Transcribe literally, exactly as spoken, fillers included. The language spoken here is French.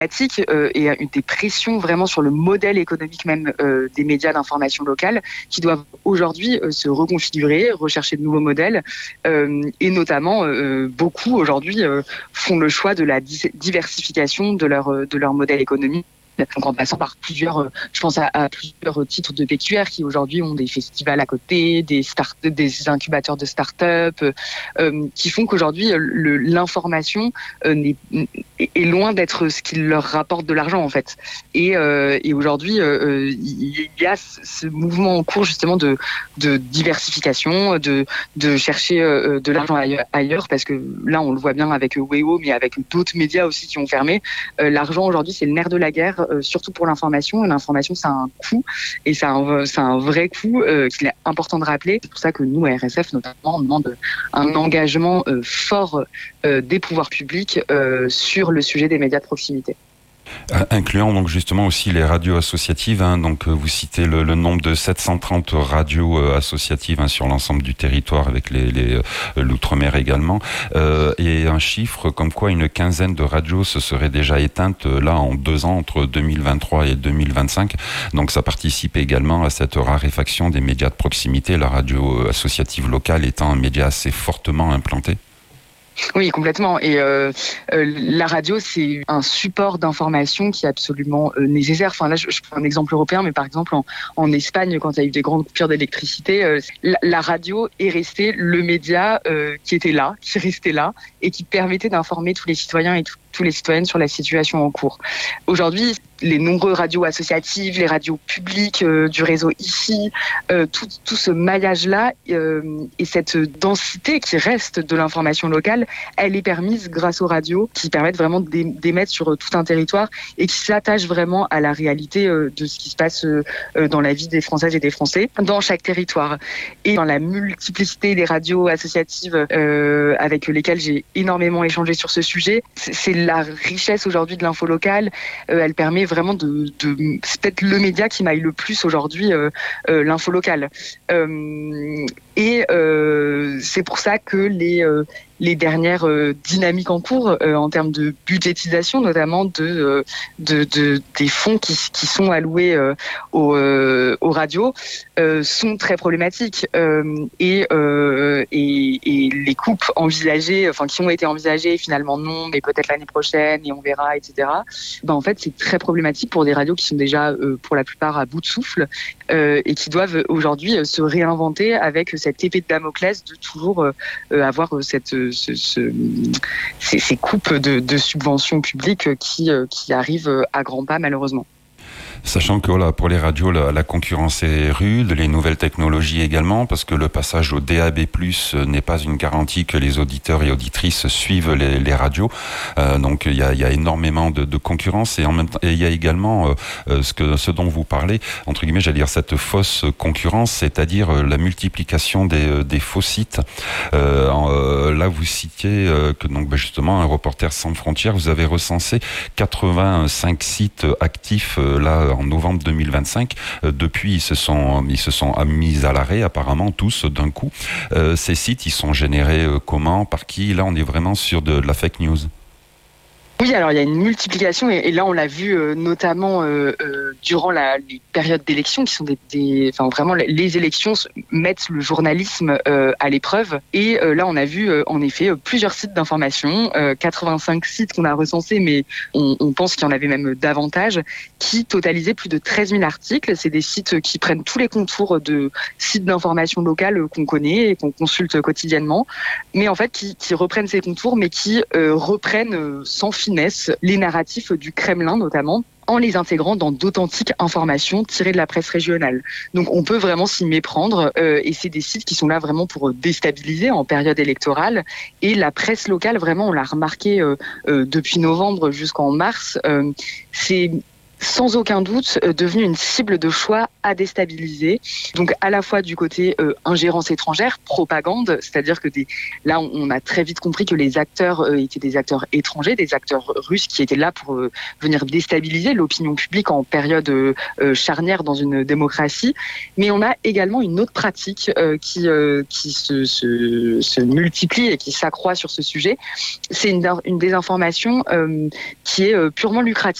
euh, et des pressions vraiment sur le modèle économique même euh, des médias d'information locale qui doivent aujourd'hui euh, se reconfigurer, rechercher de nouveaux modèles euh, et notamment euh, beaucoup aujourd'hui euh, font le choix de la diversification de leur, de leur modèle économique. Donc en passant par plusieurs, je pense à, à plusieurs titres de P Q R qui aujourd'hui ont des festivals à côté, des, start, des incubateurs de start-up, euh, qui font qu'aujourd'hui le, l'information euh, n'est, est loin d'être ce qui leur rapporte de l'argent en fait. Et, euh, et aujourd'hui, euh, il y a ce mouvement en cours justement de, de diversification, de, de chercher euh, de l'argent ailleurs, ailleurs, parce que là on le voit bien avec Wéo, mais avec d'autres médias aussi qui ont fermé. Euh, l'argent aujourd'hui c'est le nerf de la guerre. Euh, surtout pour l'information. L'information, ça a un coût et ça a un, ça a un vrai coût euh, qu'il est important de rappeler. C'est pour ça que nous, à R S F notamment, on demande un engagement euh, fort euh, des pouvoirs publics euh, sur le sujet des médias de proximité. Incluant donc justement aussi les radios associatives, hein, donc vous citez le, le nombre de sept cent trente radios euh, associatives hein, sur l'ensemble du territoire avec les, les euh, l'outre-mer également, euh, et un chiffre comme quoi une quinzaine de radios se seraient déjà éteintes euh, là en deux ans entre deux mille vingt-trois et deux mille vingt-cinq. Donc ça participe également à cette raréfaction des médias de proximité, la radio associative locale étant un média assez fortement implanté. Oui, complètement. Et euh, euh, la radio, c'est un support d'information qui est absolument euh, nécessaire. Enfin, là, je, je prends un exemple européen, mais par exemple, en, en Espagne, quand il y a eu des grandes coupures d'électricité, euh, la, la radio est restée le média euh, qui était là, qui restait là, et qui permettait d'informer tous les citoyens et tout, tous les citoyennes sur la situation en cours. Aujourd'hui, les nombreux radios associatives, les radios publiques euh, du réseau ici, euh, tout, tout ce maillage-là euh, et cette densité qui reste de l'information locale, elle est permise grâce aux radios qui permettent vraiment d'émettre sur tout un territoire et qui s'attachent vraiment à la réalité euh, de ce qui se passe euh, dans la vie des Françaises et des Français dans chaque territoire. Et dans la multiplicité des radios associatives euh, avec lesquelles j'ai énormément échangé sur ce sujet, c'est la richesse aujourd'hui de l'info locale. Euh, elle permet vraiment de, de c'est peut-être le média qui maille le plus aujourd'hui euh, euh, l'info locale. Euh, et euh, c'est pour ça que les euh, les dernières euh, dynamiques en cours euh, en termes de budgétisation, notamment de, euh, de, de des fonds qui, qui sont alloués euh, aux, euh, aux radios, euh, sont très problématiques euh, et, euh, et et les coupes envisagées, enfin qui ont été envisagées, finalement non, mais peut-être l'année prochaine et on verra, et cetera. Ben en fait, c'est très problématique pour des radios qui sont déjà euh, pour la plupart à bout de souffle euh, et qui doivent aujourd'hui euh, se réinventer avec cette épée de Damoclès de toujours euh, avoir cette Ce, ce, ces, ces coupes de, de subventions publiques qui, qui arrivent à grands pas malheureusement. Sachant que voilà, pour les radios, la, la concurrence est rude, les nouvelles technologies également, parce que le passage au D A B plus, n'est pas une garantie que les auditeurs et auditrices suivent les, les radios. Euh, donc il y a, il y a énormément de, de concurrence et en même temps, et il y a également euh, ce que ce dont vous parlez, entre guillemets, j'allais dire cette fausse concurrence, c'est-à-dire la multiplication des, des faux sites. Euh, euh, là, vous citiez euh, que donc ben justement un Reporters sans frontières, vous avez recensé quatre-vingt-cinq sites actifs euh, là en novembre deux mille vingt-cinq. Euh, depuis, ils se sont ils se sont mis à l'arrêt apparemment tous d'un coup. Euh, ces sites, ils sont générés euh, comment, par qui? Là, on est vraiment sur de, de la fake news. Oui, alors il y a une multiplication et, et là on l'a vu euh, notamment euh, euh, durant la, les périodes d'élections qui sont des, des, enfin vraiment les élections mettent le journalisme euh, à l'épreuve et euh, là on a vu euh, en effet euh, plusieurs sites d'information, euh, quatre-vingt-cinq sites qu'on a recensés, mais on, on pense qu'il y en avait même davantage, qui totalisaient plus de treize mille articles. C'est des sites qui prennent tous les contours de sites d'information locales qu'on connaît et qu'on consulte quotidiennement, mais en fait qui, qui reprennent ces contours, mais qui euh, reprennent euh, sans finesse les narratifs du Kremlin notamment, en les intégrant dans d'authentiques informations tirées de la presse régionale. Donc on peut vraiment s'y méprendre euh, et c'est des sites qui sont là vraiment pour déstabiliser en période électorale et la presse locale, vraiment on l'a remarqué euh, euh, depuis novembre jusqu'en mars, euh, c'est sans aucun doute euh, devenu une cible de choix à déstabiliser. Donc à la fois du côté euh, ingérence étrangère, propagande, c'est-à-dire que des, là on, on a très vite compris que les acteurs euh, étaient des acteurs étrangers, des acteurs russes qui étaient là pour euh, venir déstabiliser l'opinion publique en période euh, euh, charnière dans une démocratie. Mais on a également une autre pratique euh, qui, euh, qui se, se, se multiplie et qui s'accroît sur ce sujet. C'est une, une désinformation euh, qui est euh, purement lucrative.